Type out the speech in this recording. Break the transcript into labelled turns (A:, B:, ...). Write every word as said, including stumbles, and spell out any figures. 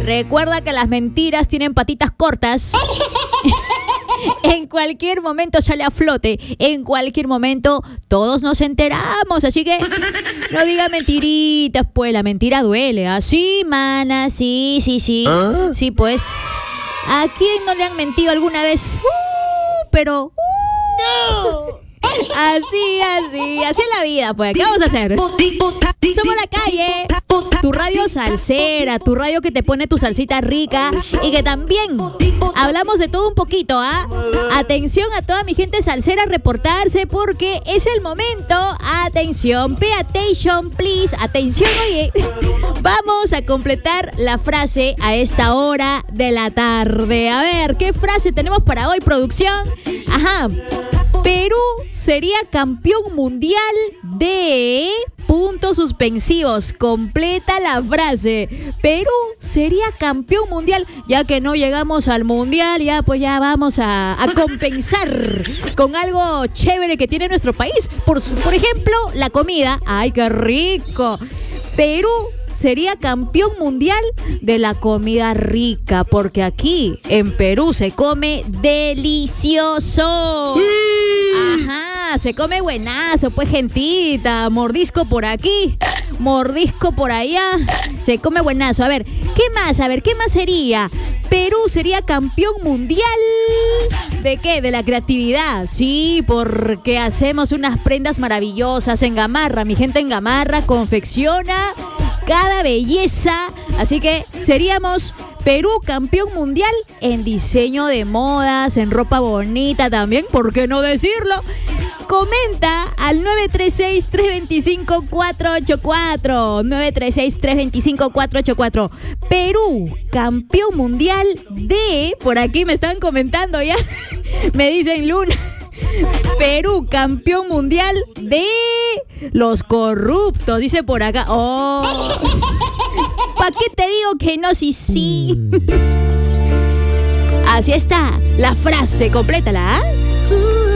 A: Recuerda que las mentiras tienen patitas cortas. En cualquier momento sale a flote. En cualquier momento todos nos enteramos. Así que no diga mentiritas, pues la mentira duele. Así, mana, sí, sí, sí.
B: ¿Ah?
A: Sí, pues. ¿A quién no le han mentido alguna vez? Uh, pero... Uh,
C: ¡No!
A: Así, así, así es la vida, pues. ¿Qué vamos a hacer? Somos La Calle, tu radio salsera, tu radio que te pone tu salsita rica y que también hablamos de todo un poquito, ¿ah? Atención a toda mi gente salsera a reportarse porque es el momento. Atención, pay attention, please. Atención, oye. Vamos a completar la frase a esta hora de la tarde. A ver, ¿qué frase tenemos para hoy, producción? Ajá. Perú sería campeón mundial de... puntos suspensivos. Completa la frase. Perú sería campeón mundial. Ya que no llegamos al mundial, ya pues ya vamos a, a compensar con algo chévere que tiene nuestro país. Por, por ejemplo, la comida. ¡Ay, qué rico! Perú sería campeón mundial de la comida rica, porque aquí en Perú se come delicioso.
B: ¡Sí!
A: Ajá, se come buenazo, pues, gentita. Mordisco por aquí, mordisco por allá. Se come buenazo. A ver, ¿qué más? A ver, ¿qué más sería? Perú sería campeón mundial. ¿De qué? De la creatividad. Sí, porque hacemos unas prendas maravillosas en Gamarra. Mi gente en Gamarra confecciona cada belleza. Así que seríamos Perú campeón mundial en diseño de modas, en ropa bonita también, ¿por qué no decirlo? Comenta al nueve tres seis, tres dos cinco, cuatro ocho cuatro. nueve tres seis, tres dos cinco, cuatro ocho cuatro. Perú, campeón mundial de... Por aquí me están comentando ya. Me dicen Luna. Perú, campeón mundial de... los corruptos, dice por acá. Oh... ¿Para qué te digo que no? Sí, sí. Así está la frase, complétala, ¿ah?